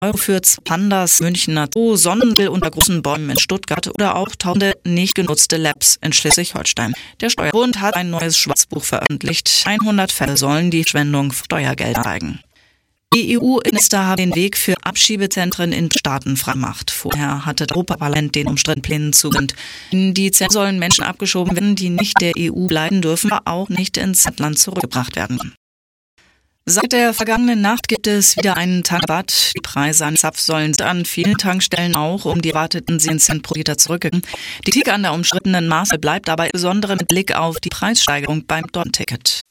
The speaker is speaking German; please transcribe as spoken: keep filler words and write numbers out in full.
Euro für Pandas, Münchner Zoo, Sonnenwill unter großen Bäumen in Stuttgart oder auch tausende nicht genutzte Labs in Schleswig-Holstein. Der Steuerbund hat ein neues Schwarzbuch veröffentlicht. hundert Fälle sollen die Verschwendung Steuergelder zeigen. Die E U-Minister haben den Weg für Abschiebezentren in Staaten freigemacht. Vorher hatte das Europaparlament den umstrittenen Plänen zugestimmt. In die Zentren sollen Menschen abgeschoben werden, die nicht der E U bleiben dürfen, aber auch nicht ins Land zurückgebracht werden. Seit der vergangenen Nacht gibt es wieder einen Tankrabatt. Die Preise an Zapfsäulen sind an vielen Tankstellen auch um die erwarteten sieben Cent pro Liter zurückgegangen. Die Kritik an der umstrittenen Maße bleibt dabei insbesondere mit Blick auf die Preissteigerung beim Deutschlandticket.